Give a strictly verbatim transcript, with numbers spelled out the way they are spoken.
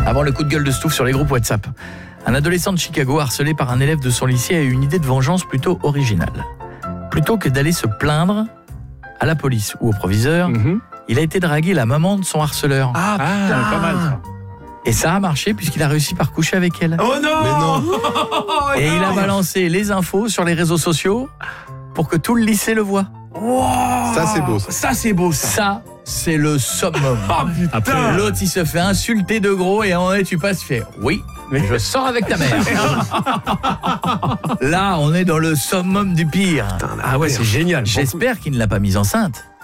Avant le coup de gueule de Stouff sur les groupes WhatsApp. Un adolescent de Chicago harcelé par un élève de son lycée a eu une idée de vengeance plutôt originale. Plutôt que d'aller se plaindre à la police ou au proviseur, Mm-hmm. il a été draguer la maman de son harceleur. Ah, ah pas mal ça. Et ça a marché puisqu'il a réussi par coucher avec elle. Oh non, Mais non. Et il a balancé les infos sur les réseaux sociaux pour que tout le lycée le voie. Wow. Ça, c'est beau, ça. Ça, c'est beau, ça. Ça, c'est le summum. Oh, putain. Après, L'autre, il se fait insulter de gros et à un moment donné, tu passes, tu fais « Oui, mais je sors avec ta mère. » Là, on est dans le summum du pire. ah ouais, c'est génial. J'espère qu'il ne l'a pas mise enceinte.